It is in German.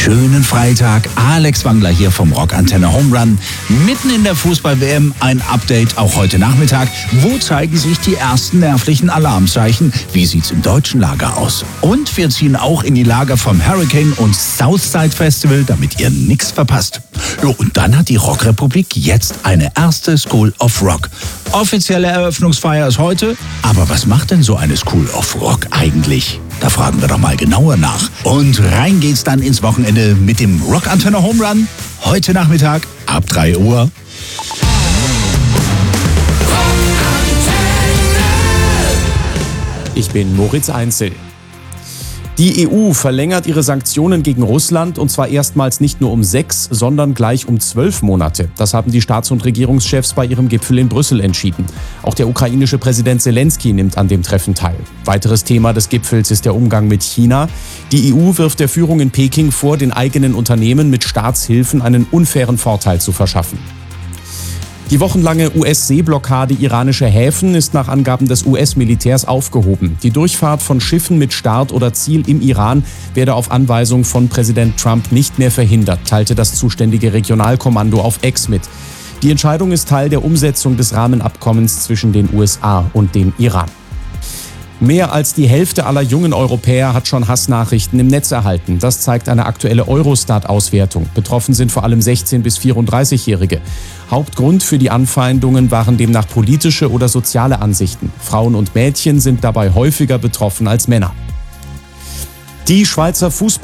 schönen Freitag. Alex Wangler hier vom Rockantenne Home Run. Mitten in der Fußball-WM ein Update auch heute Nachmittag. Wo zeigen sich die ersten nervlichen Alarmzeichen? Wie sieht's im deutschen Lager aus? Und wir ziehen auch in die Lager vom Hurricane und Southside Festival, damit ihr nichts verpasst. Jo, und dann hat die Rockrepublik jetzt eine erste School of Rock. Offizielle Eröffnungsfeier ist heute. Aber was macht denn so eine School of Rock eigentlich? Da fragen wir doch mal genauer nach. Und rein geht's dann ins Wochenende mit dem Rockantenne Home Run. Heute Nachmittag ab 3 Uhr. Ich bin Moritz Einzel. Die EU verlängert ihre Sanktionen gegen Russland und zwar erstmals nicht nur um 6, sondern gleich um 12 Monate. Das haben die Staats- und Regierungschefs bei ihrem Gipfel in Brüssel entschieden. Auch der ukrainische Präsident Zelensky nimmt an dem Treffen teil. Weiteres Thema des Gipfels ist der Umgang mit China. Die EU wirft der Führung in Peking vor, den eigenen Unternehmen mit Staatshilfen einen unfairen Vorteil zu verschaffen. Die wochenlange US-Seeblockade iranischer Häfen ist nach Angaben des US-Militärs aufgehoben. Die Durchfahrt von Schiffen mit Start oder Ziel im Iran werde auf Anweisung von Präsident Trump nicht mehr verhindert, teilte das zuständige Regionalkommando auf X mit. Die Entscheidung ist Teil der Umsetzung des Rahmenabkommens zwischen den USA und dem Iran. Mehr als die Hälfte aller jungen Europäer hat schon Hassnachrichten im Netz erhalten. Das zeigt eine aktuelle Eurostat-Auswertung. Betroffen sind vor allem 16- bis 34-Jährige. Hauptgrund für die Anfeindungen waren demnach politische oder soziale Ansichten. Frauen und Mädchen sind dabei häufiger betroffen als Männer. Die Schweizer